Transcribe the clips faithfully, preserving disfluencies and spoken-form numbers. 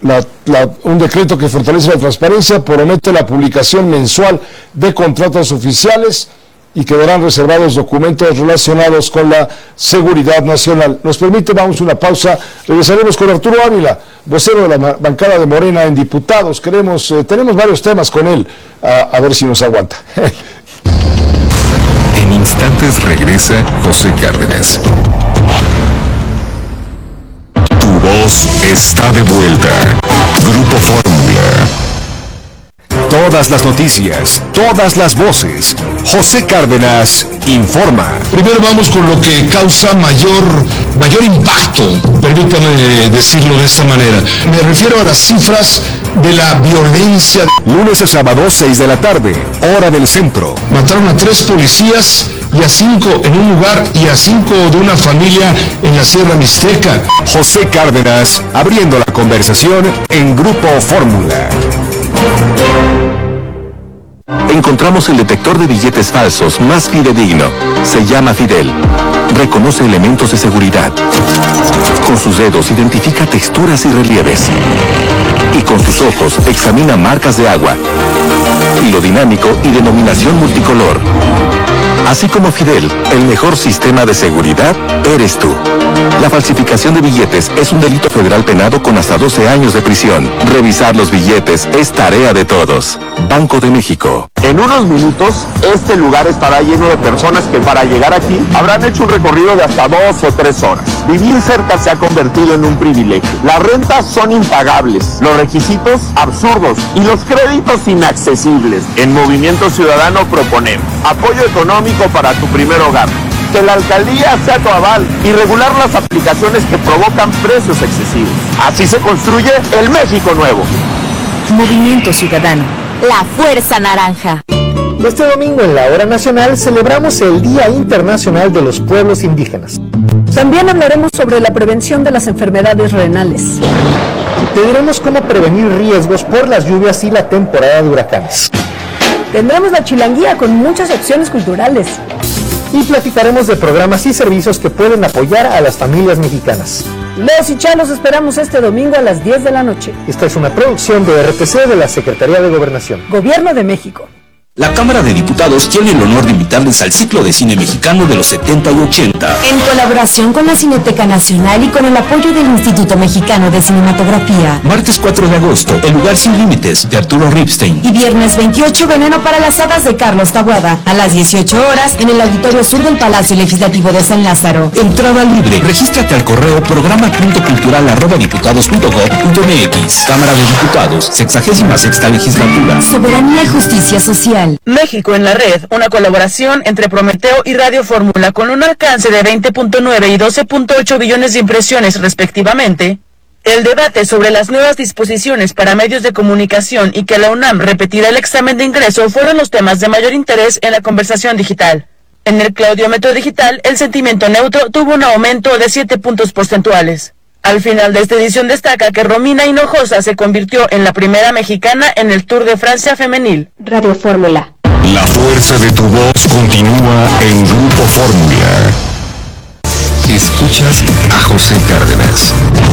La, la, un decreto que fortalece la transparencia, promete la publicación mensual de contratos oficiales y quedarán reservados documentos relacionados con la seguridad nacional. Nos permite, vamos a una pausa, regresaremos con Arturo Ávila, vocero de la bancada de Morena en diputados. Queremos, eh, tenemos varios temas con él, a, a ver si nos aguanta. En instantes regresa José Cárdenas. Tu voz está de vuelta. Grupo Fórmula. Todas las noticias, todas las voces. José Cárdenas informa. Primero vamos con lo que causa mayor, mayor impacto, permítame decirlo de esta manera. Me refiero a las cifras de la violencia. Lunes a sábado, seis de la tarde, hora del centro. Mataron a tres policías y a cinco en un lugar y a cinco de una familia en la Sierra Mixteca. José Cárdenas abriendo la conversación en Grupo Fórmula. Encontramos el detector de billetes falsos más fidedigno. Se llama Fidel. Reconoce elementos de seguridad. Con sus dedos identifica texturas y relieves. Y con sus ojos examina marcas de agua, hilo dinámico y denominación multicolor. Así como Fidel, el mejor sistema de seguridad eres tú. La falsificación de billetes es un delito federal penado con hasta doce años de prisión. Revisar los billetes es tarea de todos. Banco de México. En unos minutos, este lugar estará lleno de personas que para llegar aquí habrán hecho un recorrido de hasta dos o tres horas. Vivir cerca se ha convertido en un privilegio. Las rentas son impagables, los requisitos absurdos y los créditos inaccesibles. En Movimiento Ciudadano proponemos apoyo económico para tu primer hogar, que la alcaldía sea tu aval y regular las aplicaciones que provocan precios excesivos. Así se construye el México nuevo. Movimiento Ciudadano, la fuerza naranja. Este domingo en la Hora Nacional celebramos el Día Internacional de los Pueblos Indígenas. También hablaremos sobre la prevención de las enfermedades renales. Te diremos cómo prevenir riesgos por las lluvias y la temporada de huracanes. Tendremos la chilanguía con muchas opciones culturales. Y platicaremos de programas y servicios que pueden apoyar a las familias mexicanas. Los y Chalos esperamos este domingo a las diez de la noche. Esta es una producción de R T C de la Secretaría de Gobernación. Gobierno de México. La Cámara de Diputados tiene el honor de invitarles al ciclo de cine mexicano de los setenta y ochenta. En colaboración con la Cineteca Nacional y con el apoyo del Instituto Mexicano de Cinematografía. Martes cuatro de agosto, El lugar sin límites, de Arturo Ripstein. Y viernes veintiocho, Veneno para las hadas, de Carlos Taboada. A las dieciocho horas, en el Auditorio Sur del Palacio Legislativo de San Lázaro. Entrada libre. Regístrate al correo programa punto cultural arroba diputados punto gob punto mx. Cámara de Diputados, sexagésima sexta legislatura. Soberanía y justicia social. México en la red, una colaboración entre Prometeo y Radio Fórmula con un alcance de veinte punto nueve y doce punto ocho billones de impresiones respectivamente. El debate sobre las nuevas disposiciones para medios de comunicación y que la UNAM repetirá el examen de ingreso fueron los temas de mayor interés en la conversación digital. En el claudiómetro digital, el sentimiento neutro tuvo un aumento de siete puntos porcentuales. Al final de esta edición destaca que Romina Hinojosa se convirtió en la primera mexicana en el Tour de Francia femenil. Radio Fórmula. La fuerza de tu voz continúa en Grupo Fórmula. Escuchas a José Cárdenas.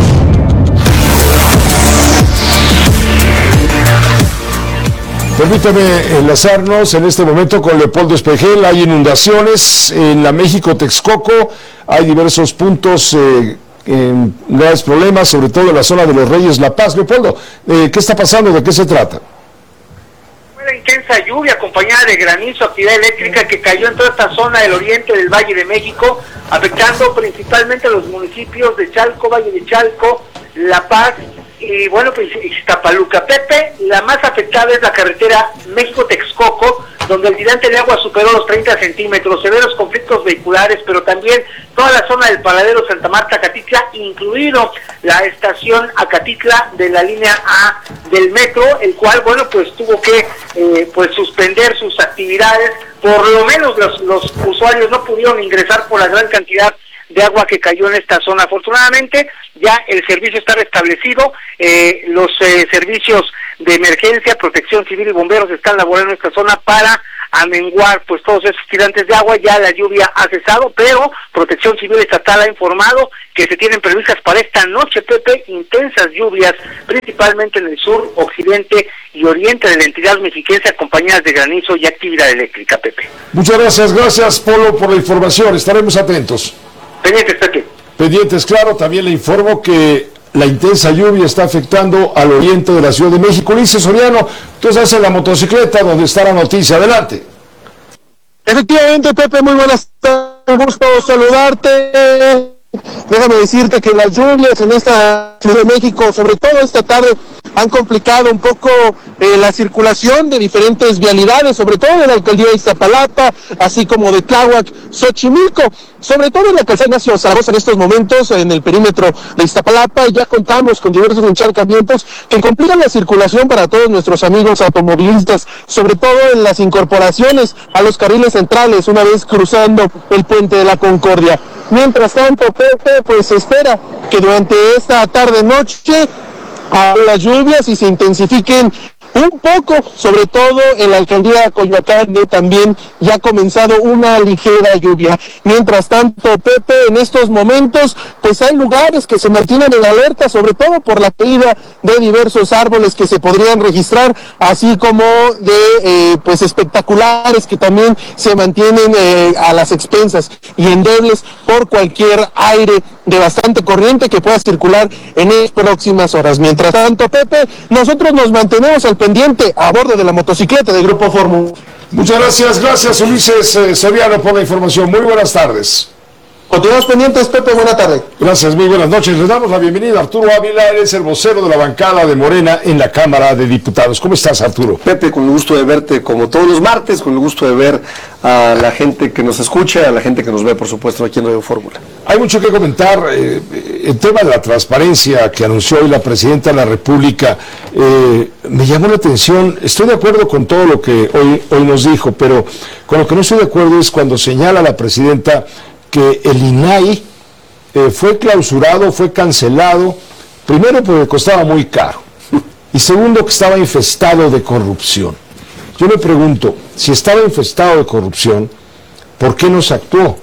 Permítame enlazarnos en este momento con Leopoldo Espejel. Hay inundaciones en la México-Texcoco, hay diversos puntos eh, en graves problemas, sobre todo en la zona de los Reyes La Paz. Leopoldo, eh, ¿qué está pasando? ¿De qué se trata? Una intensa lluvia acompañada de granizo, actividad eléctrica que cayó en toda esta zona del oriente del Valle de México, afectando principalmente a los municipios de Chalco, Valle de Chalco, La Paz y bueno, pues Ixtapaluca. Pepe, la más afectada es la carretera México-Texcoco, donde el tirante de agua superó los treinta centímetros, severos conflictos vehiculares, pero también toda la zona del paradero Santa Marta Acatitla, incluido la estación Acatitla de la línea A del metro, el cual, bueno, pues tuvo que eh, pues suspender sus actividades. Por lo menos los, los usuarios no pudieron ingresar por la gran cantidad de agua que cayó en esta zona. Afortunadamente ya el servicio está restablecido, eh, los eh, servicios de emergencia, protección civil y bomberos están laborando en esta zona para a menguar pues todos esos tirantes de agua. Ya la lluvia ha cesado, pero Protección Civil Estatal ha informado que se tienen previstas para esta noche, Pepe, intensas lluvias, principalmente en el sur, occidente y oriente de la entidad mexiquense, acompañadas de granizo y actividad eléctrica, Pepe. Muchas gracias, gracias Polo por la información, estaremos atentos. Pendientes, Pepe. Pendientes, claro, también le informo que la intensa lluvia está afectando al oriente de la Ciudad de México. Ulises Soriano, tú estás en la motocicleta donde está la noticia, adelante. Efectivamente, Pepe, muy buenas tardes, un gusto saludarte. Déjame decirte que las lluvias en esta Ciudad de México, sobre todo esta tarde, han complicado un poco eh, la circulación de diferentes vialidades, sobre todo de la alcaldía de Iztapalapa, así como de Tláhuac, Xochimilco, sobre todo en la calzada Ignacio Zaragoza en estos momentos, en el perímetro de Iztapalapa, ya contamos con diversos encharcamientos que complican la circulación para todos nuestros amigos automovilistas, sobre todo en las incorporaciones a los carriles centrales, una vez cruzando el puente de la Concordia. Mientras tanto, Pepe, pues se espera que durante esta tarde-noche las lluvias y se intensifiquen un poco, sobre todo en la alcaldía de Coyoacán, donde también ya ha comenzado una ligera lluvia. Mientras tanto, Pepe, en estos momentos, pues hay lugares que se mantienen en alerta, sobre todo por la caída de diversos árboles que se podrían registrar, así como de eh, pues espectaculares que también se mantienen eh, a las expensas y endebles por cualquier aire de bastante corriente que pueda circular en las próximas horas. Mientras tanto, Pepe, nosotros nos mantenemos al pendiente a bordo de la motocicleta del Grupo Fórmula. Muchas gracias, gracias Ulises eh, Soriano por la información. Muy buenas tardes. Continuamos pendientes, Pepe, buena tarde. Gracias, muy buenas noches. Les damos la bienvenida a Arturo Ávila, eres el vocero de la bancada de Morena en la Cámara de Diputados. ¿Cómo estás, Arturo? Pepe, con el gusto de verte como todos los martes, con el gusto de ver a la gente que nos escucha, a la gente que nos ve, por supuesto, aquí en Radio Fórmula. Hay mucho que comentar. Eh, el tema de la transparencia que anunció hoy la Presidenta de la República, eh, me llamó la atención. Estoy de acuerdo con todo lo que hoy, hoy nos dijo, pero con lo que no estoy de acuerdo es cuando señala la Presidenta que el I N A I eh, fue clausurado, fue cancelado, primero porque costaba muy caro, y segundo que estaba infestado de corrupción. Yo me pregunto, si estaba infestado de corrupción, ¿por qué no se actuó?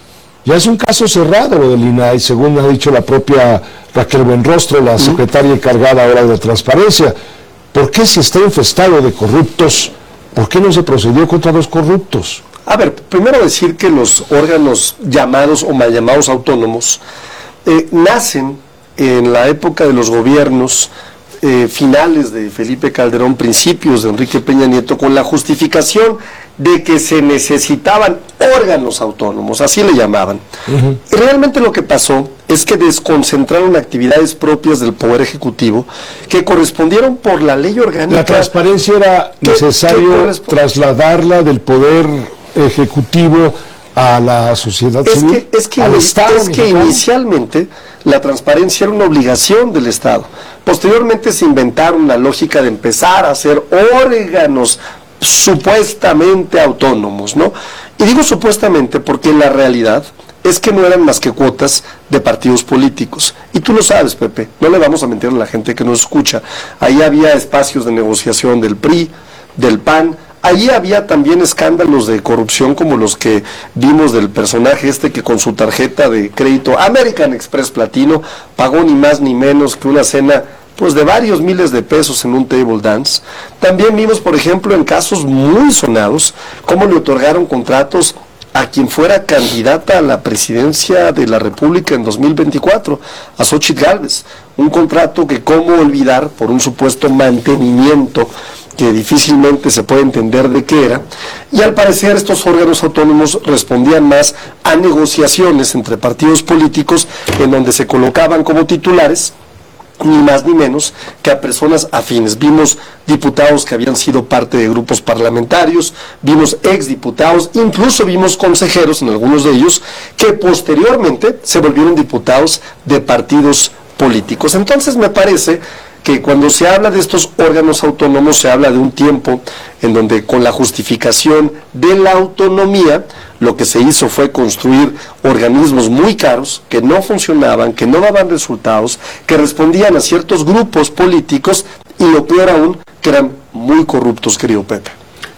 Ya es un caso cerrado lo del I N A I, según ha dicho la propia Raquel Buenrostro, la secretaria encargada ahora de la transparencia. ¿Por qué, si está infestado de corruptos, por qué no se procedió contra los corruptos? A ver, primero decir que los órganos llamados o mal llamados autónomos eh, nacen en la época de los gobiernos eh, finales de Felipe Calderón, principios de Enrique Peña Nieto, con la justificación de que se necesitaban órganos autónomos, así le llamaban. Uh-huh. Y realmente lo que pasó es que desconcentraron actividades propias del Poder Ejecutivo que correspondieron por la ley orgánica. La transparencia era necesario trasladarla del Poder Ejecutivo a la sociedad es civil, que, es que, al es Estado es que inicialmente la transparencia era una obligación del Estado. Posteriormente se inventaron la lógica de empezar a hacer órganos supuestamente autónomos, ¿no? Y digo supuestamente porque la realidad es que no eran más que cuotas de partidos políticos. Y tú lo sabes, Pepe, no le vamos a mentir a la gente que nos escucha. Ahí había espacios de negociación del P R I, del P A N. Allí había también escándalos de corrupción como los que vimos del personaje este que con su tarjeta de crédito American Express Platino pagó ni más ni menos que una cena pues de varios miles de pesos en un table dance. También vimos, por ejemplo, en casos muy sonados, cómo le otorgaron contratos a quien fuera candidata a la presidencia de la República en dos mil veinticuatro, a Xóchitl Gálvez. Un contrato que cómo olvidar por un supuesto mantenimiento que difícilmente se puede entender de qué era, y al parecer estos órganos autónomos respondían más a negociaciones entre partidos políticos en donde se colocaban como titulares ni más ni menos que a personas afines. Vimos diputados que habían sido parte de grupos parlamentarios, vimos exdiputados, incluso vimos consejeros en algunos de ellos que posteriormente se volvieron diputados de partidos políticos. Entonces me parece que cuando se habla de estos órganos autónomos se habla de un tiempo en donde con la justificación de la autonomía lo que se hizo fue construir organismos muy caros que no funcionaban, que no daban resultados, que respondían a ciertos grupos políticos y lo peor aún, que eran muy corruptos, querido Pepe.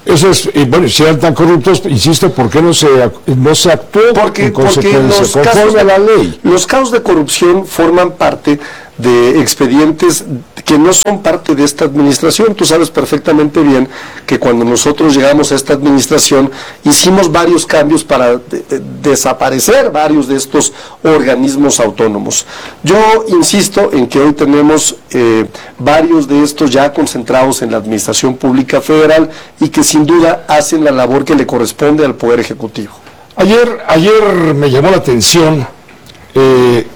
Eso es, eh, bueno, si eran tan corruptos, insisto, ¿por qué no se, no se actuó porque, en porque los conforme casos de, a la ley? Los casos de corrupción forman parte de expedientes que no son parte de esta administración. Tú sabes perfectamente bien que cuando nosotros llegamos a esta administración hicimos varios cambios para de, de, desaparecer varios de estos organismos autónomos. Yo insisto en que hoy tenemos eh, varios de estos ya concentrados en la administración pública federal y que sin duda hacen la labor que le corresponde al Poder Ejecutivo. Ayer, ayer me llamó la atención eh,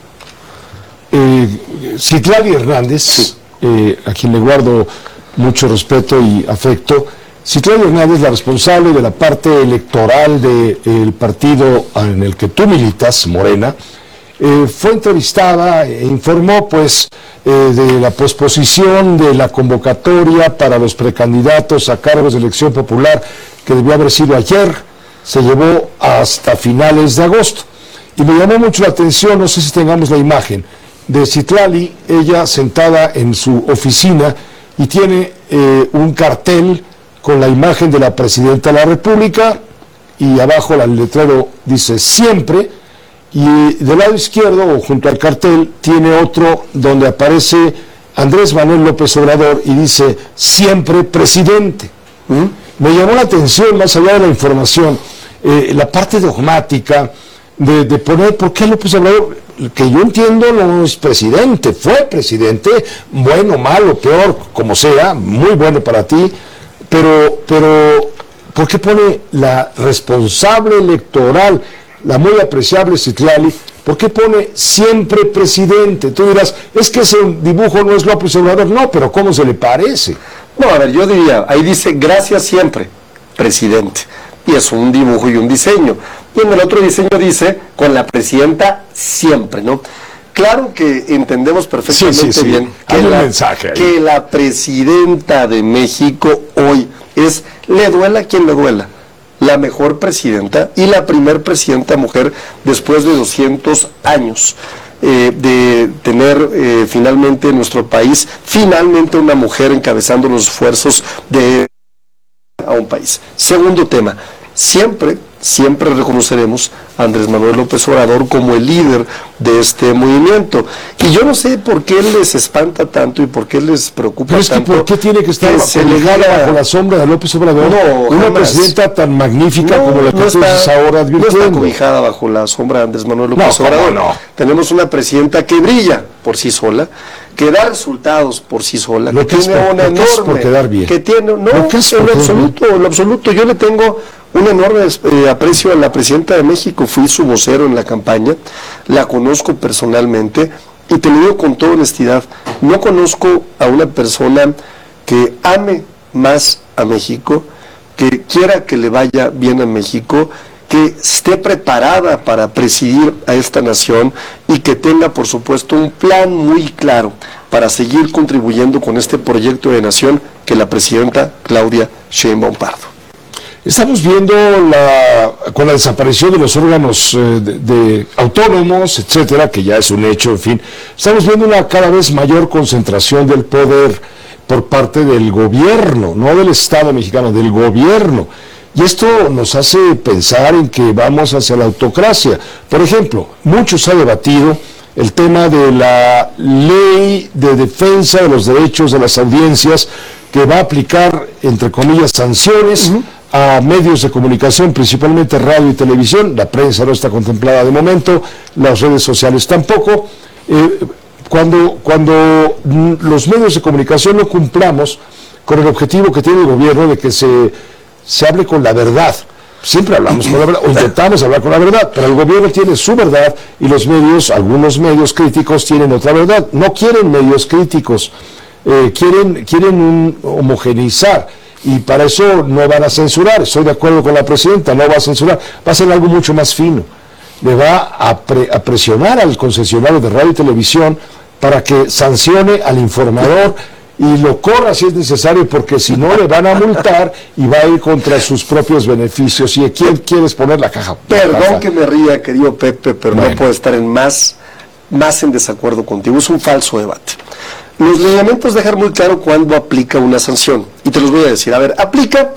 Eh, Citlali Hernández, sí. eh, a quien le guardo mucho respeto y afecto. Citlali Hernández, la responsable de la parte electoral del partido en el que tú militas, Morena, eh, fue entrevistada e informó pues eh, de la posposición de la convocatoria para los precandidatos a cargos de elección popular que debió haber sido ayer, se llevó hasta finales de agosto. Y me llamó mucho la atención, no sé si tengamos la imagen, de Citlali, ella sentada en su oficina y tiene eh, un cartel con la imagen de la Presidenta de la República y abajo el letrero dice siempre, y del lado izquierdo o junto al cartel tiene otro donde aparece Andrés Manuel López Obrador y dice siempre presidente. ¿Mm? Me llamó la atención, más allá de la información, eh, la parte dogmática de, de poner por qué López Obrador, que yo entiendo, no es presidente, fue presidente, bueno, malo, peor, como sea, muy bueno para ti, pero, pero ¿por qué pone la responsable electoral, la muy apreciable Citlali, por qué pone siempre presidente? Tú dirás, es que ese dibujo no es López Obrador, no, pero ¿cómo se le parece? No, a ver, yo diría, ahí dice gracias siempre, presidente, y es un dibujo y un diseño. Y en el otro diseño dice, con la presidenta siempre, ¿no? Claro que entendemos perfectamente sí, sí, sí. bien que la, que la presidenta de México hoy es, le duela a quien le duela, la mejor presidenta y la primer presidenta mujer después de doscientos años eh, de tener eh, finalmente en nuestro país, finalmente una mujer encabezando los esfuerzos de a un país. Segundo tema, siempre, siempre reconoceremos a Andrés Manuel López Obrador como el líder de este movimiento. Y yo no sé por qué les espanta tanto y por qué les preocupa Pero es tanto. Que ¿por qué tiene que estar delegada bajo la sombra de López Obrador? No, una jamás. presidenta tan magnífica no, como la que no tú dices ahora advirtiendo. No está cobijada bajo la sombra de Andrés Manuel López no, Obrador. No. Tenemos una presidenta que brilla por sí sola, que da resultados por sí sola, lo que, que tiene es, una enorme, es por quedar bien. que tiene, no, lo que es en lo absoluto, en lo absoluto, yo le tengo un enorme eh, aprecio a la presidenta de México, fui su vocero en la campaña, la conozco personalmente y te lo digo con toda honestidad, no conozco a una persona que ame más a México, que quiera que le vaya bien a México, que esté preparada para presidir a esta nación y que tenga, por supuesto, un plan muy claro para seguir contribuyendo con este proyecto de nación que la presidenta Claudia Sheinbaum Pardo. Estamos viendo la, con la desaparición de los órganos eh, de, de autónomos, etcétera, que ya es un hecho, en fin, estamos viendo una cada vez mayor concentración del poder por parte del gobierno, no del Estado mexicano, del gobierno. Y esto nos hace pensar en que vamos hacia la autocracia. Por ejemplo, mucho se ha debatido el tema de la ley de defensa de los derechos de las audiencias que va a aplicar, entre comillas, sanciones uh-huh. a medios de comunicación, principalmente radio y televisión. La prensa no está contemplada de momento, las redes sociales tampoco. Eh, cuando, cuando los medios de comunicación no cumplamos con el objetivo que tiene el gobierno de que se... se hable con la verdad, siempre hablamos con la verdad, o intentamos hablar con la verdad, pero el gobierno tiene su verdad y los medios, algunos medios críticos tienen otra verdad, no quieren medios críticos, eh, quieren, quieren un, homogeneizar, y para eso no van a censurar, estoy de acuerdo con la presidenta, no va a censurar, va a ser algo mucho más fino, le va a, pre, a presionar al concesionario de radio y televisión para que sancione al informador, y lo corra si es necesario, porque si no le van a multar y va a ir contra sus propios beneficios. ¿Y a quién quieres poner la caja? Perdón la caja. que me ría, querido Pepe, pero bueno. No puedo estar en más, más en desacuerdo contigo. Es un falso debate. Los lineamientos dejan muy claro cuándo aplica una sanción. Y te los voy a decir. A ver, aplica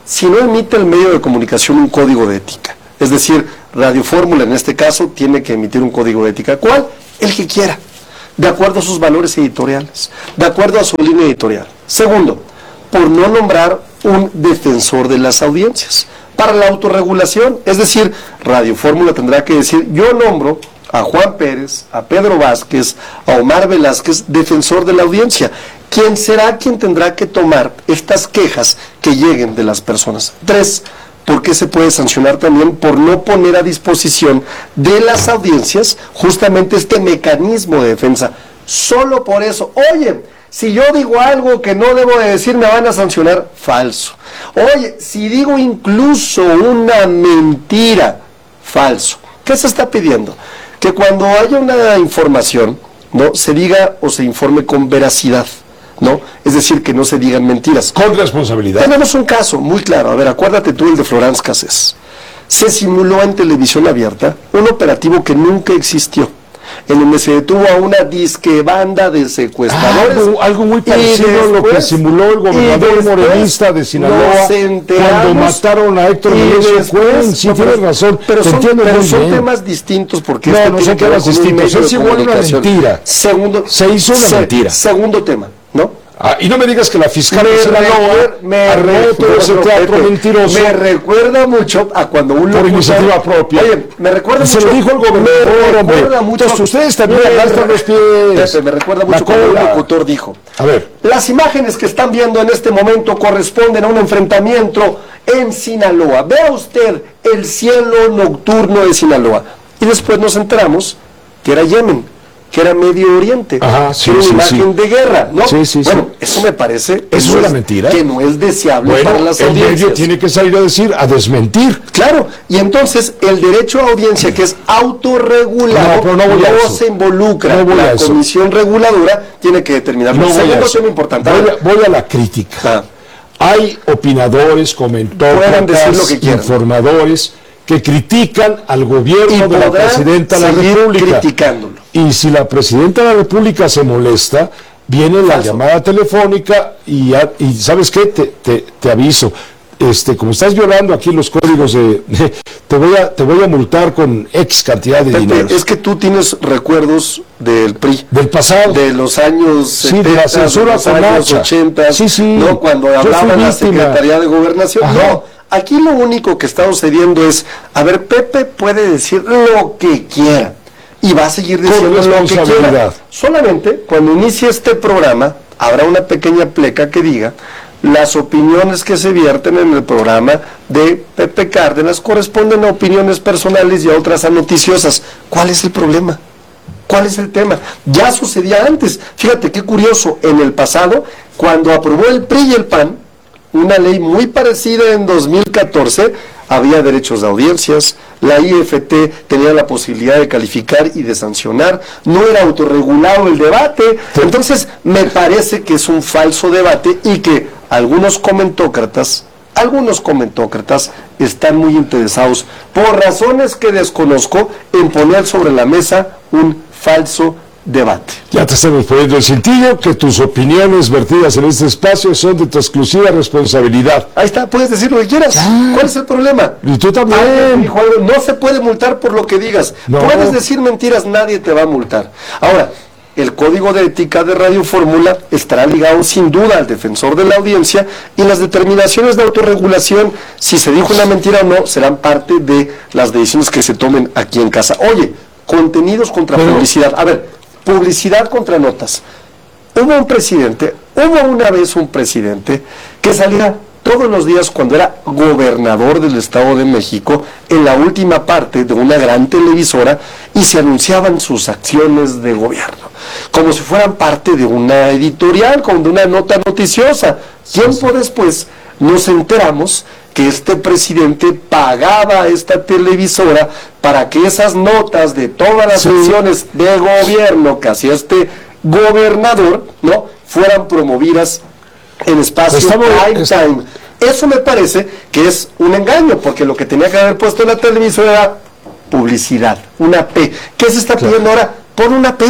si no emite el medio de comunicación un código de ética. Es decir, Radio Fórmula en este caso tiene que emitir un código de ética. ¿Cuál? El que quiera, de acuerdo a sus valores editoriales, de acuerdo a su línea editorial. Segundo, por no nombrar un defensor de las audiencias. Para la autorregulación, es decir, Radio Fórmula tendrá que decir, yo nombro a Juan Pérez, a Pedro Vázquez, a Omar Velázquez, defensor de la audiencia. ¿Quién será quien tendrá que tomar estas quejas que lleguen de las personas? Tres, ¿por qué se puede sancionar también por no poner a disposición de las audiencias justamente este mecanismo de defensa? Solo por eso, oye, si yo digo algo que no debo de decir, me van a sancionar. Falso. Oye, si digo incluso una mentira, falso. ¿Qué se está pidiendo? Que cuando haya una información, ¿no?, se diga o se informe con veracidad, ¿no? Es decir, que no se digan mentiras. Con responsabilidad. Tenemos un caso muy claro. A ver, acuérdate tú el de Florence Cassés. Se simuló en televisión abierta un operativo que nunca existió, en donde se detuvo a una disque banda de secuestradores. Ah, algo, algo muy parecido a lo que simuló el gobernador morenista de Sinaloa cuando mataron a Héctor Melesio Cuen. Sí, no, tienes razón, pero son, entiendo pero muy son bien. temas distintos porque no, este no son temas distintos, es igual una mentira. Segundo, se hizo una se, mentira. Segundo tema, ¿no? Ah, y no me digas que la fiscal me de Sinaloa arregló todo ese teatro mentiroso. Me recuerda mucho a cuando un por iniciativa propia. Oye, me recuerda se mucho. Se lo dijo el gobernador, me recuerda mucho. Entonces ustedes también arrastran los pies. Pepe, me recuerda mucho cuando un locutor dijo. A ver. Las imágenes que están viendo en este momento corresponden a un enfrentamiento en Sinaloa. Vea usted el cielo nocturno de Sinaloa. Y después nos enteramos que era Yemen, que era Medio Oriente. Ajá, sí, que era sí, una imagen sí. de guerra, ¿no? Sí, sí, bueno, sí. eso me parece ¿Eso es una mentira? Que no es deseable bueno, para las el audiencias. medio tiene que salir a decir, a desmentir. Claro, y entonces el derecho a audiencia, que es autorregulado, no, pero no, voy no a eso. se involucra. No voy la a eso. comisión reguladora tiene que determinar. No voy a Segundo eso. tema importante. Voy a, voy a la crítica. Ah. Hay opinadores, comentócratas, informadores que critican al gobierno de la presidenta de la República. Criticándolo. Y si la presidenta de la República se molesta, viene la Falso. llamada telefónica y, ya, y ¿sabes qué? Te, te, te aviso. Este, como estás violando aquí los códigos de, de te voy a te voy a multar con X cantidad de Pepe, dinero. es que tú tienes recuerdos del P R I, del pasado, de los años sí, setenta, de la censura de los años ochenta, sí, sí, ¿no? Cuando hablaba la Secretaría de Gobernación. Ajá. No, aquí lo único que está sucediendo es, a ver, Pepe puede decir lo que quiera y va a seguir diciendo lo que quiera. Solamente cuando inicie este programa habrá una pequeña pleca que diga: las opiniones que se vierten en el programa de Pepe Cárdenas corresponden a opiniones personales y a otras a noticiosas. ¿Cuál es el problema? ¿Cuál es el tema? Ya sucedía antes. Fíjate qué curioso, en el pasado, cuando aprobó el P R I y el P A N, una ley muy parecida en dos mil catorce, había derechos de audiencias, la I F T tenía la posibilidad de calificar y de sancionar, no era autorregulado el debate. Entonces me parece que es un falso debate y que algunos comentócratas, algunos comentócratas están muy interesados, por razones que desconozco, en poner sobre la mesa un falso debate. Ya te estamos poniendo el cintillo, que tus opiniones vertidas en este espacio son de tu exclusiva responsabilidad. Ahí está, puedes decir lo que quieras. Ah. ¿Cuál es el problema? Y tú también. Ay, hijo, no se puede multar por lo que digas. No. Puedes decir mentiras, nadie te va a multar. Ahora, el código de ética de Radio Fórmula estará ligado sin duda al defensor de la audiencia, y las determinaciones de autorregulación, si se dijo una mentira o no, serán parte de las decisiones que se tomen aquí en casa. Oye, contenidos contra Pero, publicidad. A ver, publicidad contra notas. Hubo un presidente, hubo una vez un presidente que salía todos los días cuando era gobernador del Estado de México en la última parte de una gran televisora y se anunciaban sus acciones de gobierno, como si fueran parte de una editorial, como de una nota noticiosa. Tiempo después nos enteramos que este presidente pagaba a esta televisora para que esas notas de todas las acciones de gobierno que hacía este gobernador, ¿no?, fueran promovidas en espacio Estamos, prime time. Eso me parece que es un engaño, porque lo que tenía que haber puesto en la televisora era publicidad, una P. ¿Qué se está pidiendo ahora? Pon una P,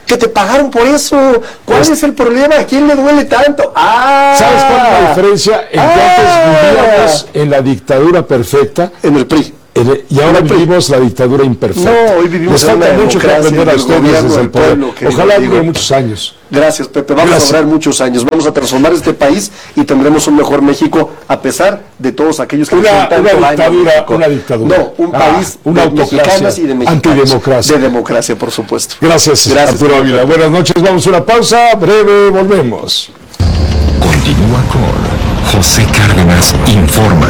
que te pagaron por eso. ¿Cuál pues, es el problema? ¿A quién le duele tanto? Ah, ¿sabes cuál es la diferencia? En ah, que antes vivíamos en la dictadura perfecta, en el P R I. Y ahora vivimos la dictadura imperfecta. No, hoy vivimos en una mucho que aprender a ustedes desde el poder. Ojalá dure muchos años. Gracias, Pepe. Vamos Gracias. a durar muchos años. Vamos a transformar este país y tendremos un mejor México a pesar de todos aquellos que una, una dictadura, una dictadura. No, un ah, país una de mexicanas y de mexicanos. Antidemocracia. De democracia, por supuesto. Gracias, Gracias Arturo Ávila. Buenas noches. Vamos a una pausa breve. Volvemos. Continúa con José Cárdenas Informa.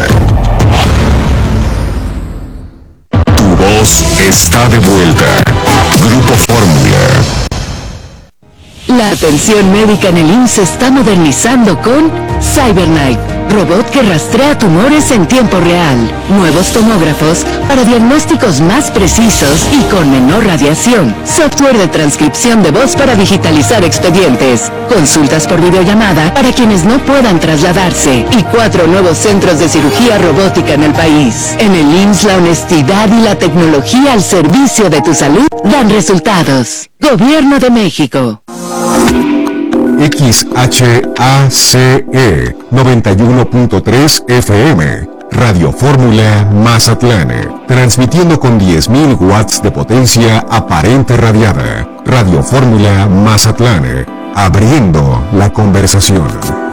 Voz está de vuelta. Grupo Fórmula. La atención médica en el I M S S se está modernizando con CyberKnife, robot que rastrea tumores en tiempo real. Nuevos tomógrafos para diagnósticos más precisos y con menor radiación. Software de transcripción de voz para digitalizar expedientes. Consultas por videollamada para quienes no puedan trasladarse. Y cuatro nuevos centros de cirugía robótica en el país. En el I M S S la honestidad y la tecnología al servicio de tu salud dan resultados. Gobierno de México. X H A C E noventa y uno punto tres F M, Radio Fórmula Mazatlán, transmitiendo con diez mil watts de potencia aparente radiada. Radio Fórmula Mazatlán, abriendo la conversación.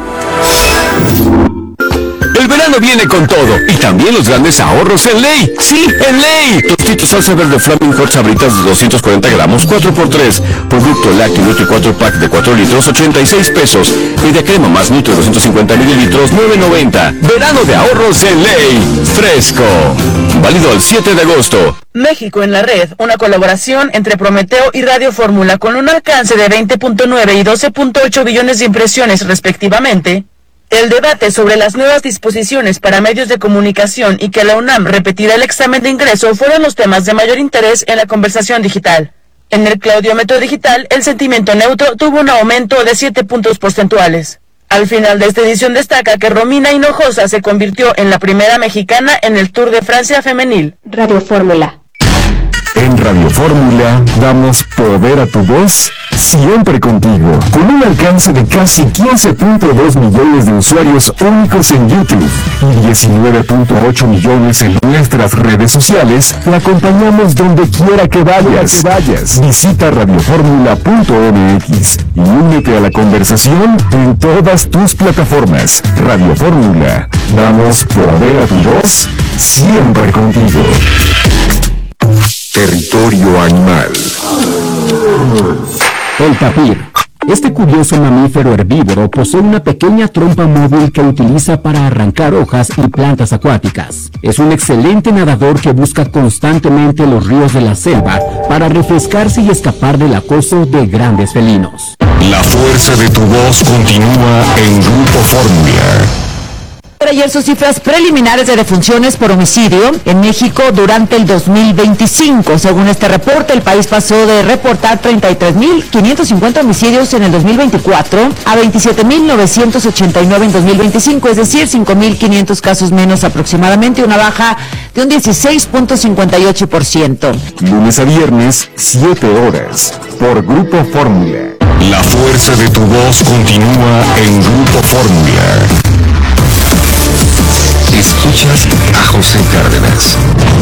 El verano viene con todo, y también los grandes ahorros en Ley. ¡Sí, en Ley! Tostitos salsa verde Flaming Hot Sabritas de doscientos cuarenta gramos, cuatro por tres. Producto lácteo Nutri cuatro pack de cuatro litros, ochenta y seis pesos. Media crema más Nutri doscientos cincuenta mililitros, nueve noventa. Verano de ahorros en Ley. Fresco. Válido el siete de agosto. México en la red, una colaboración entre Prometeo y Radio Fórmula con un alcance de veinte punto nueve y doce punto ocho billones de impresiones respectivamente. El debate sobre las nuevas disposiciones para medios de comunicación y que la UNAM repetirá el examen de ingreso fueron los temas de mayor interés en la conversación digital. En el claudiómetro digital, el sentimiento neutro tuvo un aumento de siete puntos porcentuales. Al final de esta edición destaca que Romina Hinojosa se convirtió en la primera mexicana en el Tour de Francia femenil. Radio Fórmula. En Radio Fórmula damos poder a tu voz siempre contigo, con un alcance de casi quince punto dos millones de usuarios únicos en YouTube y diecinueve punto ocho millones en nuestras redes sociales. Te acompañamos donde quiera que vayas. Que vayas. Visita radio fórmula punto m x y únete a la conversación en todas tus plataformas. Radio Fórmula, damos poder a tu voz siempre contigo. Territorio animal. El tapir. Este curioso mamífero herbívoro posee una pequeña trompa móvil que utiliza para arrancar hojas y plantas acuáticas. Es un excelente nadador que busca constantemente los ríos de la selva para refrescarse y escapar del acoso de grandes felinos. La fuerza de tu voz continúa en Grupo Fórmula. Ayer sus cifras preliminares de defunciones por homicidio en México durante el dos mil veinticinco. Según este reporte, el país pasó de reportar treinta y tres mil quinientos cincuenta homicidios en el dos mil veinticuatro a veintisiete mil novecientos ochenta y nueve en dos mil veinticinco, es decir, cinco mil quinientos casos menos aproximadamente, una baja de un dieciséis punto cincuenta y ocho por ciento. Lunes a viernes, siete horas, por Grupo Fórmula. La fuerza de tu voz continúa en Grupo Fórmula. Escuchas a José Cárdenas.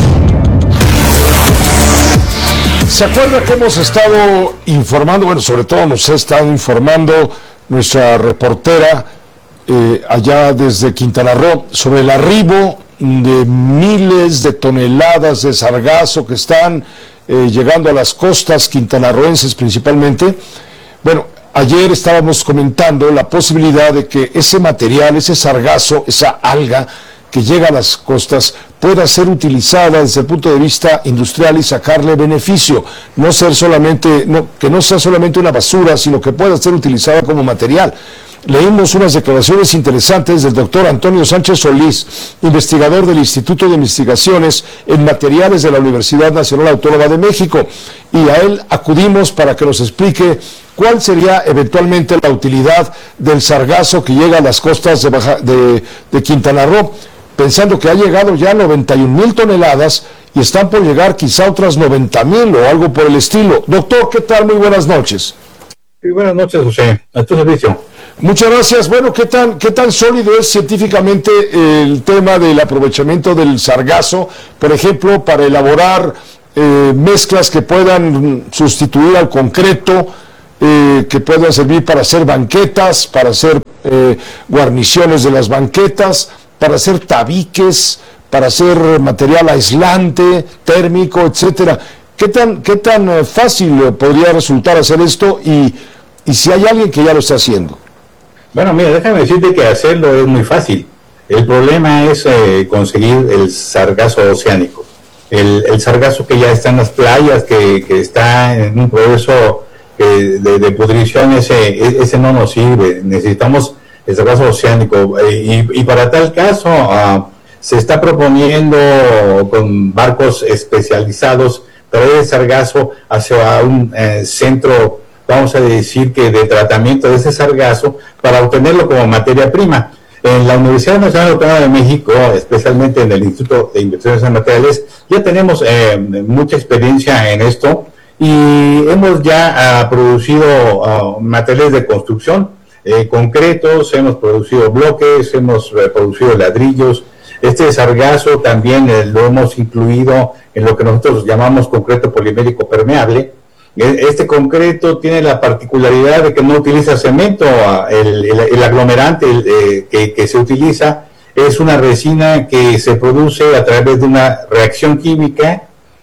¿Se acuerda que hemos estado informando, bueno, sobre todo nos ha estado informando nuestra reportera eh, allá desde Quintana Roo sobre el arribo de miles de toneladas de sargazo que están eh, llegando a las costas quintanarroenses principalmente? Bueno, ayer estábamos comentando la posibilidad de que ese material, ese sargazo, esa alga que llega a las costas pueda ser utilizada desde el punto de vista industrial y sacarle beneficio, no ser solamente, no, que no sea solamente una basura, sino que pueda ser utilizada como material. Leímos unas declaraciones interesantes del doctor Antonio Sánchez Solís, investigador del Instituto de Investigaciones en Materiales de la Universidad Nacional Autónoma de México, y a él acudimos para que nos explique cuál sería eventualmente la utilidad del sargazo que llega a las costas de, Baja, de, de Quintana Roo, pensando que ha llegado ya a noventa y un mil toneladas y están por llegar quizá otras noventa mil o algo por el estilo. Doctor, ¿qué tal? Muy buenas noches. Sí, buenas noches, José. A tu servicio. Muchas gracias. Bueno, ¿qué tan, qué tan sólido es científicamente el tema del aprovechamiento del sargazo, por ejemplo, para elaborar eh, mezclas que puedan sustituir al concreto, eh, que puedan servir para hacer banquetas, para hacer eh, guarniciones de las banquetas, para hacer tabiques, para hacer material aislante, térmico, etcétera? ¿Qué tan, qué tan fácil podría resultar hacer esto y, y si hay alguien que ya lo está haciendo? Bueno, mira, déjame decirte que hacerlo es muy fácil. El problema es eh, conseguir el sargazo oceánico. El, el sargazo que ya está en las playas, que, que está en un proceso eh, de, de pudrición, ese, ese no nos sirve. Necesitamos el sargazo oceánico. Eh, y, y para tal caso, uh, se está proponiendo con barcos especializados traer el sargazo hacia un eh, centro, vamos a decir que de tratamiento de ese sargazo para obtenerlo como materia prima. En la Universidad Nacional Autónoma de México, especialmente en el Instituto de Investigaciones en Materiales, ya tenemos eh, mucha experiencia en esto y hemos ya uh, producido uh, materiales de construcción, eh, concretos, hemos producido bloques, hemos eh, producido ladrillos. Este sargazo también eh, lo hemos incluido en lo que nosotros llamamos concreto polimérico permeable. Este concreto tiene la particularidad de que no utiliza cemento. El, el, el aglomerante el, eh, que, que se utiliza es una resina que se produce a través de una reacción química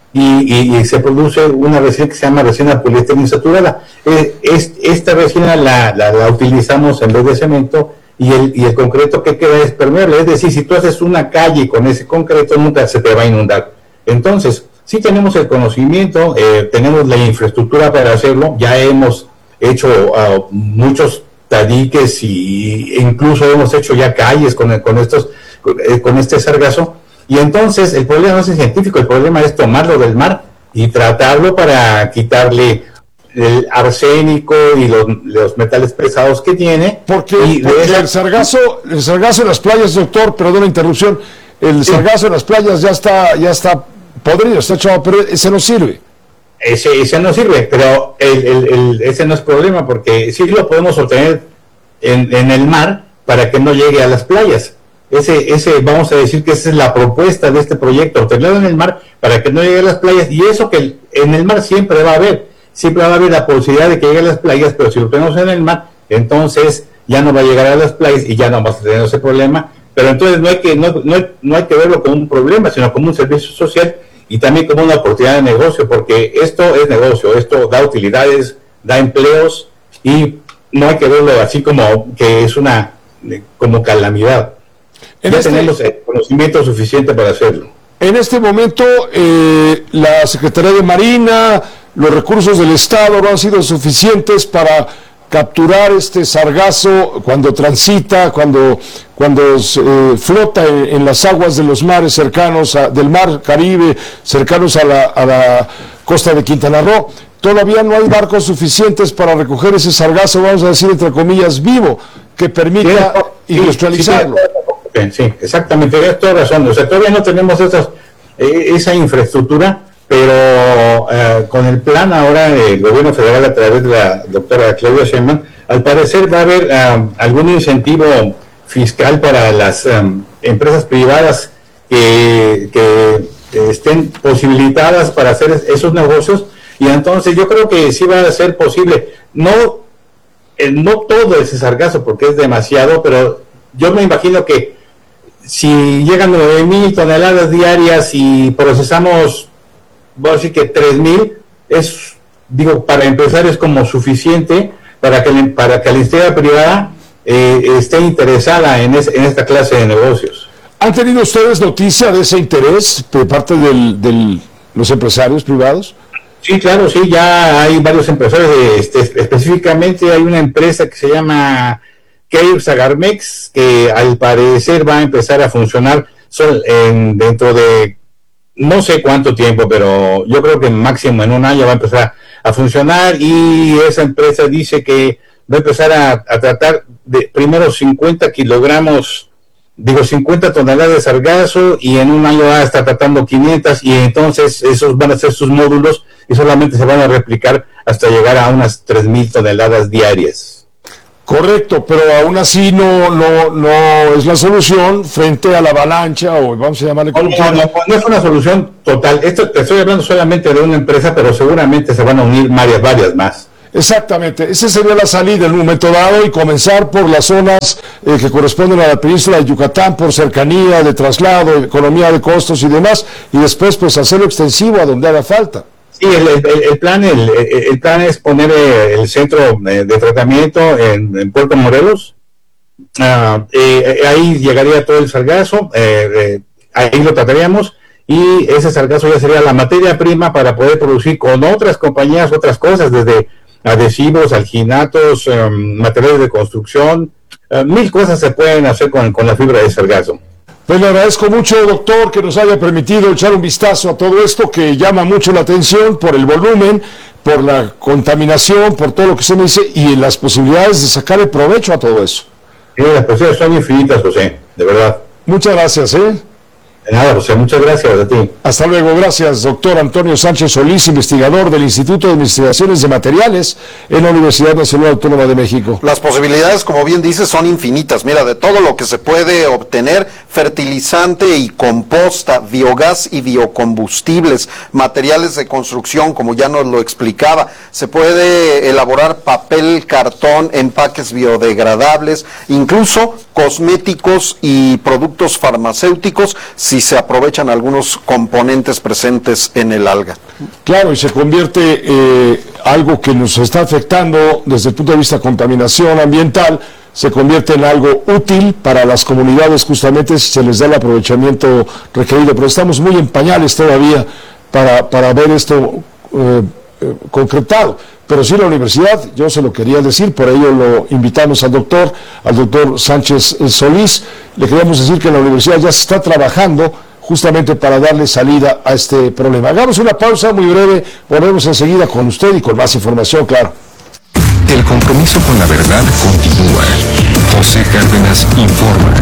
y, y, y se produce una resina que se llama resina poliéster insaturada. Eh, es, esta resina la, la, la utilizamos en vez de cemento y el, y el concreto que queda es permeable. Es decir, si tú haces una calle con ese concreto, nunca se te va a inundar. Entonces, sí tenemos el conocimiento, eh, tenemos la infraestructura para hacerlo, ya hemos hecho uh, muchos tabiques y incluso hemos hecho ya calles con, con, estos, con, eh, con este sargazo, y entonces el problema no es el científico, el problema es tomarlo del mar y tratarlo para quitarle el arsénico y los, los metales pesados que tiene. Porque, y porque esa... el sargazo, el sargazo en las playas, doctor, perdón la interrupción, el sí. sargazo en las playas ya está, ya está podrido, está echado, pero ese no sirve. Ese, ese no sirve, pero el, el, el, ese no es problema, porque sí lo podemos obtener en, en el mar para que no llegue a las playas. Ese, ese, vamos a decir que esa es la propuesta de este proyecto, obtenerlo en el mar para que no llegue a las playas, y eso que en el mar siempre va a haber, siempre va a haber la posibilidad de que llegue a las playas, pero si lo tenemos en el mar, entonces ya no va a llegar a las playas y ya no vamos a tener ese problema. Pero entonces no hay que, no, no, hay, no hay que verlo como un problema, sino como un servicio social y también como una oportunidad de negocio, porque esto es negocio, esto da utilidades, da empleos, y no hay que verlo así como que es una como calamidad. Ya este, tenemos el conocimiento suficiente para hacerlo. En este momento, eh, la Secretaría de Marina, los recursos del Estado no han sido suficientes para capturar este sargazo cuando transita, cuando, cuando eh, flota en, en las aguas de los mares cercanos, a, del mar Caribe, cercanos a la, a la costa de Quintana Roo. Todavía no hay barcos suficientes para recoger ese sargazo, vamos a decir entre comillas, vivo, que permita sí, industrializarlo. Sí, sí, sí, exactamente, tienes toda razón. O sea, todavía no tenemos esas, eh, esa infraestructura, pero eh, con el plan ahora del gobierno federal a través de la doctora Claudia Sheinbaum, al parecer va a haber um, algún incentivo fiscal para las um, empresas privadas que, que estén posibilitadas para hacer esos negocios, y entonces yo creo que sí va a ser posible. No, eh, no todo ese sargazo porque es demasiado, pero yo me imagino que si llegan nueve mil toneladas diarias y procesamos, voy a decir que tres mil, es, digo, para empezar es como suficiente para que, para que la industria privada eh, esté interesada en, es, en esta clase de negocios. ¿Han tenido ustedes noticia de ese interés de parte de del, los empresarios privados? Sí, claro, sí, ya hay varios empresarios, de, este, específicamente hay una empresa que se llama Keir Sagarmex, que al parecer va a empezar a funcionar sol, en, dentro de no sé cuánto tiempo, pero yo creo que máximo en un año va a empezar a, a funcionar, y esa empresa dice que va a empezar a, a tratar de primero cincuenta kilogramos digo, cincuenta toneladas de sargazo y en un año va a estar tratando quinientas y entonces esos van a ser sus módulos y solamente se van a replicar hasta llegar a unas tres mil toneladas diarias. Correcto, pero aún así no, no, no es la solución frente a la avalancha, o vamos a llamarle como no, no, no, no es una solución total. Esto te estoy hablando solamente de una empresa, pero seguramente se van a unir varias, varias más. Exactamente, esa sería la salida en un momento dado y comenzar por las zonas eh, que corresponden a la península de Yucatán por cercanía, de traslado, economía de costos y demás, y después pues hacerlo extensivo a donde haga falta. Sí, el, el, el plan el, el plan es poner el centro de tratamiento en, en Puerto Morelos. Uh, eh, ahí llegaría todo el sargazo, eh, eh, ahí lo trataríamos y ese sargazo ya sería la materia prima para poder producir con otras compañías otras cosas, desde adhesivos, alginatos, um, materiales de construcción, uh, mil cosas se pueden hacer con, con la fibra de sargazo. Pues le agradezco mucho, doctor, que nos haya permitido echar un vistazo a todo esto que llama mucho la atención por el volumen, por la contaminación, por todo lo que se me dice y las posibilidades de sacarle provecho a todo eso. Sí, las posibilidades son infinitas, José, de verdad. Muchas gracias, ¿eh? De nada, José, muchas gracias a ti. Hasta luego, gracias, doctor Antonio Sánchez Solís, investigador del Instituto de Investigaciones de Materiales en la Universidad Nacional Autónoma de México. Las posibilidades, como bien dices, son infinitas. Mira, de todo lo que se puede obtener, fertilizante y composta, biogás y biocombustibles, materiales de construcción, como ya nos lo explicaba, se puede elaborar papel, cartón, empaques biodegradables, incluso cosméticos y productos farmacéuticos, si se aprovechan algunos componentes presentes en el alga. Claro, y se convierte eh, algo que nos está afectando desde el punto de vista de contaminación ambiental, se convierte en algo útil para las comunidades justamente si se les da el aprovechamiento requerido, pero estamos muy en pañales todavía para, para ver esto eh, eh, concretado. Pero sí, la universidad, yo se lo quería decir, por ello lo invitamos al doctor, al doctor Sánchez Solís. Le queríamos decir que la universidad ya se está trabajando justamente para darle salida a este problema. Hagamos una pausa muy breve, volvemos enseguida con usted y con más información, claro. El compromiso con la verdad continúa. José Cárdenas informa.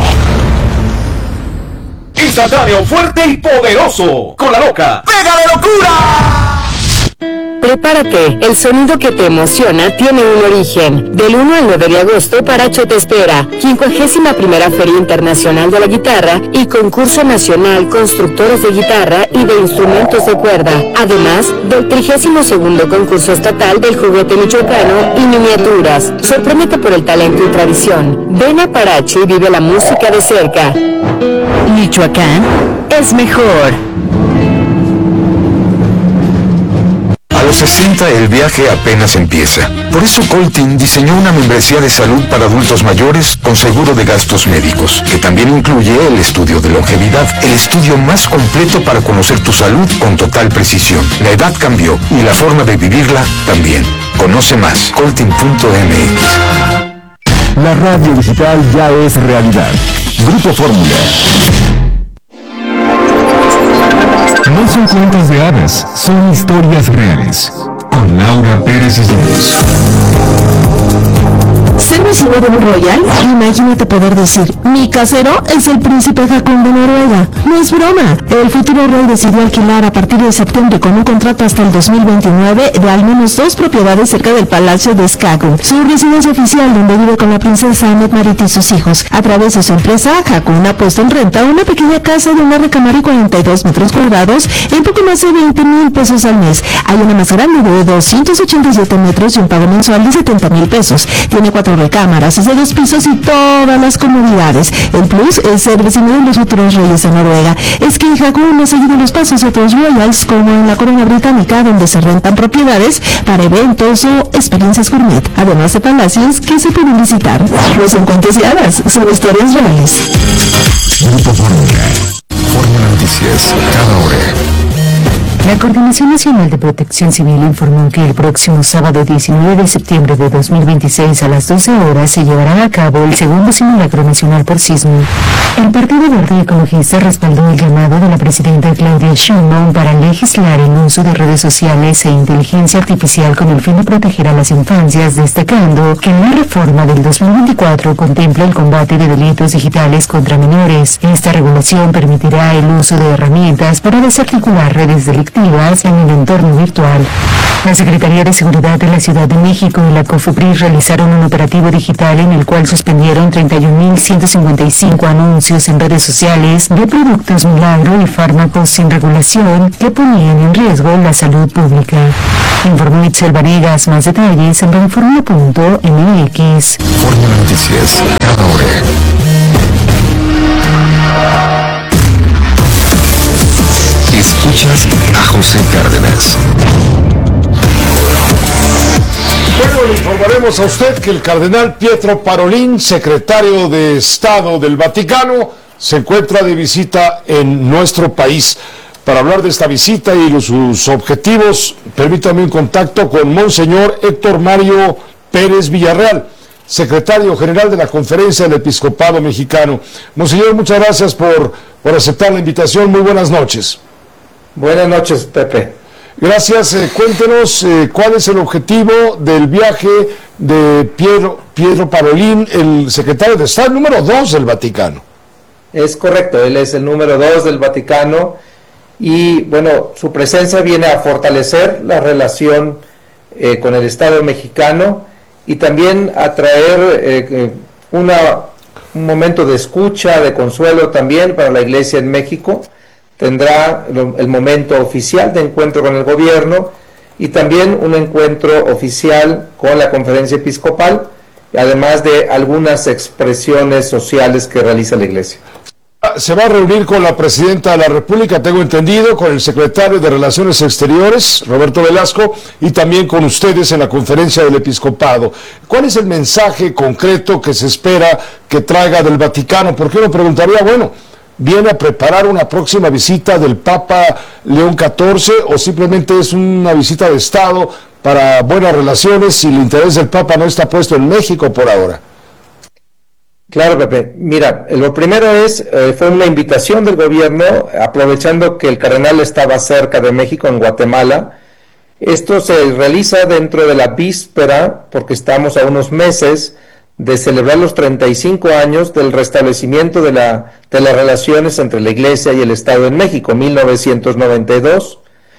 Instantáneo, fuerte y poderoso. Con la loca. ¡Pega de locura! Prepárate, el sonido que te emociona tiene un origen. Del uno al nueve de agosto, Paracho te espera. quincuagésima primera Feria Internacional de la Guitarra y Concurso Nacional Constructores de Guitarra y de Instrumentos de Cuerda. Además del trigésimo segundo Concurso Estatal del Juguete Michoacano y Miniaturas. Sorpréndete por el talento y tradición. Ven a Paracho y vive la música de cerca. Michoacán es mejor. A los sesenta el viaje apenas empieza. Por eso Coltin diseñó una membresía de salud para adultos mayores con seguro de gastos médicos, que también incluye el estudio de longevidad, el estudio más completo para conocer tu salud con total precisión. La edad cambió y la forma de vivirla también. Conoce más, coltin punto m x. La radio digital ya es realidad. Grupo Fórmula. No son cuentos de hadas, son historias reales. Con Laura Pérez Islas. ¿Ser vecino de un royal? Imagínate poder decir, mi casero es el príncipe Haakon de Noruega. No es broma. El futuro rey decidió alquilar a partir de septiembre con un contrato hasta el dos mil veintinueve de al menos dos propiedades cerca del palacio de Skagun, su residencia oficial donde vive con la princesa Anet Marit y sus hijos. A través de su empresa, Haakon ha puesto en renta una pequeña casa de una recámara y cuarenta y dos metros cuadrados en poco más de veinte mil pesos al mes. Hay una más grande de doscientos ochenta y siete metros y un pago mensual de setenta mil pesos. Tiene cuatro recámaras, es de dos pisos y todas las comodidades. El plus es ser vecino de los futuros reyes de Noruega. Es que Haakon ha seguido los pasos de otros royals, como en la corona británica, donde se rentan propiedades para eventos o experiencias gourmet, además de palacios que se pueden visitar. No son cuentos de hadas, son historias reales. Grupo Fórmula. Fórmula Noticias, cada hora. La Coordinación Nacional de Protección Civil informó que el próximo sábado diecinueve de septiembre de dos mil veintiséis a las doce horas se llevará a cabo el segundo simulacro nacional por sismo. El Partido Verde Ecologista respaldó el llamado de la presidenta Claudia Sheinbaum para legislar el uso de redes sociales e inteligencia artificial con el fin de proteger a las infancias, destacando que la reforma del dos mil veinticuatro contempla el combate de delitos digitales contra menores. Esta regulación permitirá el uso de herramientas para desarticular redes delictivas en el entorno virtual. La Secretaría de Seguridad de la Ciudad de México y la COFEPRIS realizaron un operativo digital en el cual suspendieron treinta y un mil ciento cincuenta y cinco anuncios en redes sociales de productos milagro y fármacos sin regulación que ponían en riesgo la salud pública. Informó Itzel Varegas. Más detalles en radioforma punto m x. Fórmula Noticias, cada hora. Escuchas a José Cárdenas. Bueno, le informaremos a usted que el cardenal Pietro Parolin, secretario de Estado del Vaticano, se encuentra de visita en nuestro país. Para hablar de esta visita y los, sus objetivos, permítame un contacto con Monseñor Héctor Mario Pérez Villarreal, secretario general de la Conferencia del Episcopado Mexicano. Monseñor, muchas gracias por, por aceptar la invitación. Muy buenas noches. Buenas noches, Pepe. Gracias. Eh, cuéntenos eh, cuál es el objetivo del viaje de Pietro, Pietro Parolin, el secretario de Estado número dos del Vaticano. Es correcto, él es el número dos del Vaticano y, bueno, su presencia viene a fortalecer la relación eh, con el Estado mexicano y también a traer eh, una, un momento de escucha, de consuelo también para la Iglesia en México. Tendrá el momento oficial de encuentro con el gobierno y también un encuentro oficial con la Conferencia Episcopal, además de algunas expresiones sociales que realiza la Iglesia. Se va a reunir con la Presidenta de la República, tengo entendido, con el Secretario de Relaciones Exteriores, Roberto Velasco, y también con ustedes en la Conferencia del Episcopado. ¿Cuál es el mensaje concreto que se espera que traiga del Vaticano? Porque uno preguntaría, bueno, ¿viene a preparar una próxima visita del Papa León catorce o simplemente es una visita de Estado para buenas relaciones si el interés del Papa no está puesto en México por ahora? Claro, Pepe. Mira, lo primero es, eh, fue una invitación del gobierno, aprovechando que el cardenal estaba cerca de México, en Guatemala. Esto se realiza dentro de la víspera, porque estamos a unos meses de celebrar los treinta y cinco años del restablecimiento de, la, de las relaciones entre la Iglesia y el Estado en México, mil novecientos noventa y dos.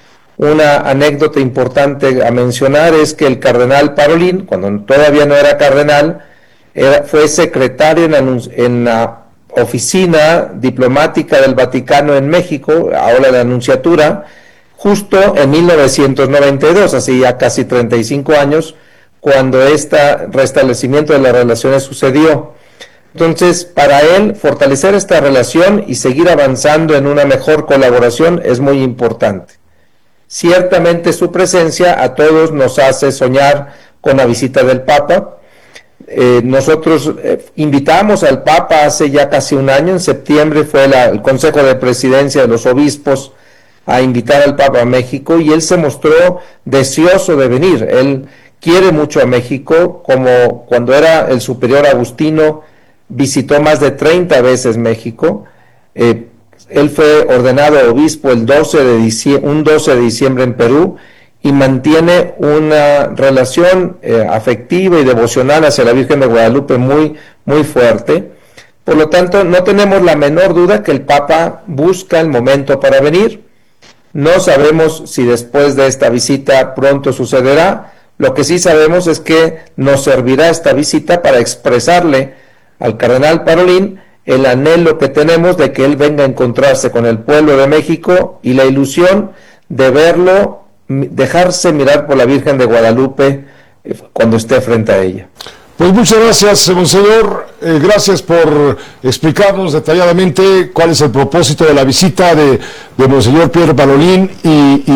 Una anécdota importante a mencionar es que el cardenal Parolin, cuando todavía no era cardenal, era, fue secretario en la, en la oficina diplomática del Vaticano en México, ahora la Nunciatura, justo en mil novecientos noventa y dos, así ya casi treinta y cinco años, cuando este restablecimiento de las relaciones sucedió. Entonces, para él, fortalecer esta relación y seguir avanzando en una mejor colaboración es muy importante. Ciertamente su presencia a todos nos hace soñar con la visita del Papa. Eh, nosotros eh, invitamos al Papa hace ya casi un año, en septiembre fue la, el Consejo de Presidencia de los Obispos a invitar al Papa a México y él se mostró deseoso de venir. Él quiere mucho a México, como cuando era el superior Agustino visitó más de treinta veces México. Eh, él fue ordenado obispo el doce de diciembre, un doce de diciembre en Perú y mantiene una relación eh, afectiva y devocional hacia la Virgen de Guadalupe muy, muy fuerte. Por lo tanto, no tenemos la menor duda que el Papa busca el momento para venir. No sabemos si después de esta visita pronto sucederá. Lo que sí sabemos es que nos servirá esta visita para expresarle al cardenal Parolin el anhelo que tenemos de que él venga a encontrarse con el pueblo de México y la ilusión de verlo, dejarse mirar por la Virgen de Guadalupe cuando esté frente a ella. Pues muchas gracias, Monseñor. Eh, gracias por explicarnos detalladamente cuál es el propósito de la visita de, de Monseñor Pietro Parolin y,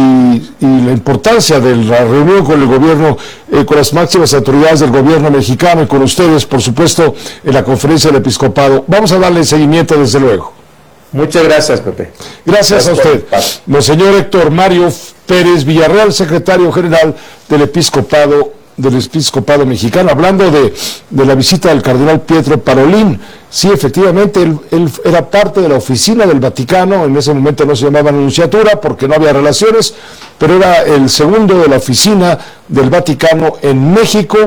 y, y la importancia de la reunión con el gobierno, eh, con las máximas autoridades del gobierno mexicano y con ustedes, por supuesto, en la Conferencia del Episcopado. Vamos a darle seguimiento, desde luego. Muchas gracias, Pepe. Gracias, gracias a usted. Monseñor Héctor Mario Pérez Villarreal, secretario general del Episcopado del Episcopado Mexicano, hablando de, de la visita del cardenal Pietro Parolin. Sí, efectivamente, él, él era parte de la oficina del Vaticano, en ese momento no se llamaba nunciatura porque no había relaciones, pero era el segundo de la oficina del Vaticano en México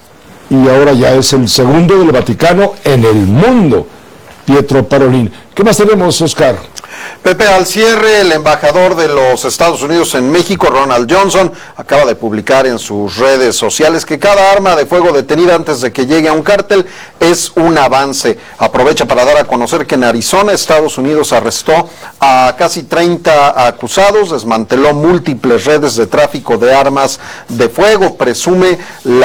y ahora ya es el segundo del Vaticano en el mundo, Pietro Parolin. ¿Qué más tenemos, Oscar? Pepe, al cierre, el embajador de los Estados Unidos en México, Ronald Johnson, acaba de publicar en sus redes sociales que cada arma de fuego detenida antes de que llegue a un cártel es un avance. Aprovecha para dar a conocer que en Arizona, Estados Unidos arrestó a casi treinta acusados, desmanteló múltiples redes de tráfico de armas de fuego, presume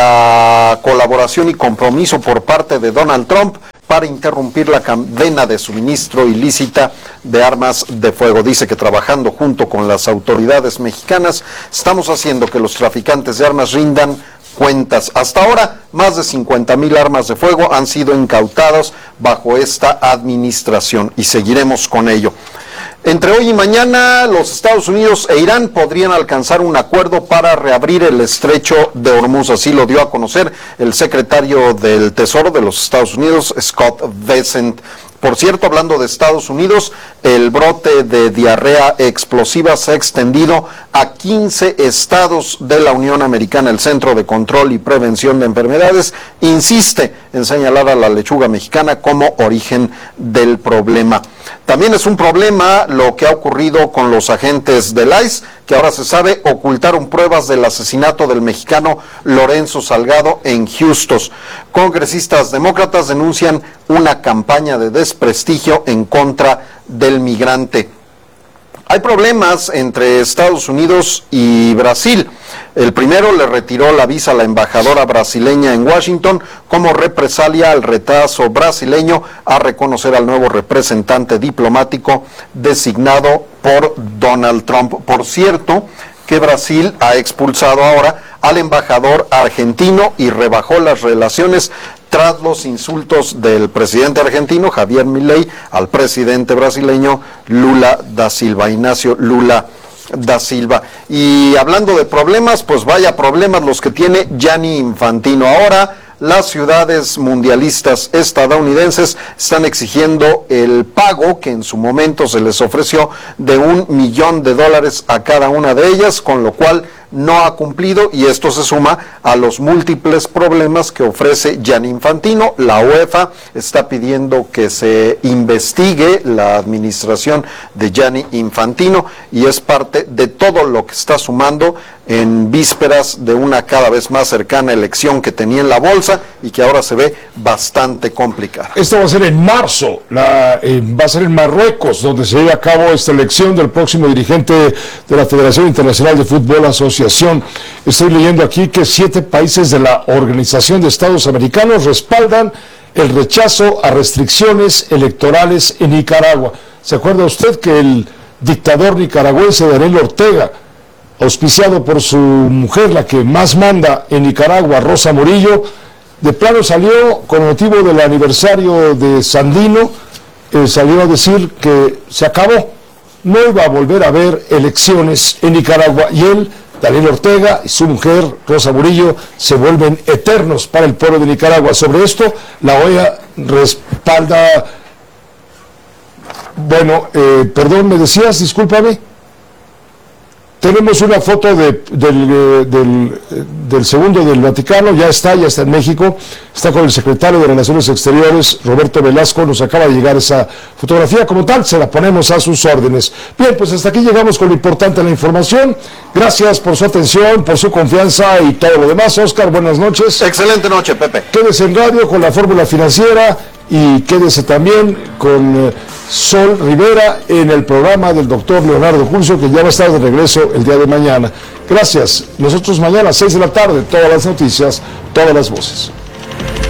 la colaboración y compromiso por parte de Donald Trump para interrumpir la cadena de suministro ilícita de armas de fuego. Dice que trabajando junto con las autoridades mexicanas estamos haciendo que los traficantes de armas rindan cuentas. Hasta ahora, más de cincuenta mil armas de fuego han sido incautadas bajo esta administración y seguiremos con ello. Entre hoy y mañana, los Estados Unidos e Irán podrían alcanzar un acuerdo para reabrir el estrecho de Hormuz. Así lo dio a conocer el secretario del Tesoro de los Estados Unidos, Scott Bessent. Por cierto, hablando de Estados Unidos, el brote de diarrea explosiva se ha extendido a quince estados de la Unión Americana. El Centro de Control y Prevención de Enfermedades insiste en señalar a la lechuga mexicana como origen del problema. También es un problema lo que ha ocurrido con los agentes del I C E, que ahora se sabe ocultaron pruebas del asesinato del mexicano Lorenzo Salgado en Houston. Congresistas demócratas denuncian una campaña de desprestigio en contra del migrante. Hay problemas entre Estados Unidos y Brasil. El primero le retiró la visa a la embajadora brasileña en Washington como represalia al retraso brasileño a reconocer al nuevo representante diplomático designado por Donald Trump. Por cierto, que Brasil ha expulsado ahora al embajador argentino y rebajó las relaciones tras los insultos del presidente argentino, Javier Milei, al presidente brasileño Lula da Silva, Ignacio Lula da Silva. Y hablando de problemas, pues vaya problemas los que tiene Gianni Infantino. Ahora las ciudades mundialistas estadounidenses están exigiendo el pago que en su momento se les ofreció de un millón de dólares a cada una de ellas, con lo cual no ha cumplido, y esto se suma a los múltiples problemas que ofrece Gianni Infantino. La UEFA está pidiendo que se investigue la administración de Gianni Infantino y es parte de todo lo que está sumando en vísperas de una cada vez más cercana elección que tenía en la bolsa y que ahora se ve bastante complicada. Esto va a ser en marzo, la, eh, va a ser en Marruecos, donde se lleve a cabo esta elección del próximo dirigente de la Federación Internacional de Fútbol Asociación. Estoy leyendo aquí que siete países de la Organización de Estados Americanos respaldan el rechazo a restricciones electorales en Nicaragua. ¿Se acuerda usted que el dictador nicaragüense Daniel Ortega, auspiciado por su mujer, la que más manda en Nicaragua, Rosa Murillo, de plano salió con motivo del aniversario de Sandino, eh, salió a decir que se acabó, no iba a volver a haber elecciones en Nicaragua, y él, Daniel Ortega y su mujer, Rosa Murillo, se vuelven eternos para el pueblo de Nicaragua. Sobre esto, la O E A respalda... Bueno, eh, perdón, ¿me decías? Discúlpame. Tenemos una foto de, del, del, del segundo del Vaticano, ya está, ya está en México, está con el secretario de Relaciones Exteriores, Roberto Velasco, nos acaba de llegar esa fotografía, como tal, se la ponemos a sus órdenes. Bien, pues hasta aquí llegamos con lo importante de la información. Gracias por su atención, por su confianza y todo lo demás. Oscar, buenas noches. Excelente noche, Pepe. Quédese en radio con la fórmula financiera y quédese también con eh, Sol Rivera en el programa del doctor Leonardo Curcio, que ya va a estar de regreso el día de mañana. Gracias. Nosotros mañana a seis de la tarde, todas las noticias, todas las voces.